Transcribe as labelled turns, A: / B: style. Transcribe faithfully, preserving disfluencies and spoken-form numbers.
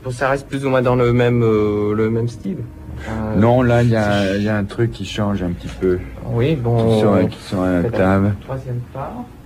A: ça reste plus ou moins dans le même, euh, le même style.
B: Euh, non, là, il y a, y a un truc qui change un petit peu.
A: Oui, bon.
B: Qui sont, qui sont à la table.
A: Troisième part.